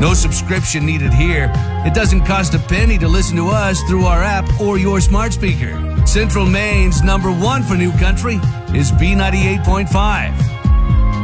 No subscription needed here. It doesn't cost a penny to listen to us through our app or your smart speaker. Central Maine's number one for new country is B98.5.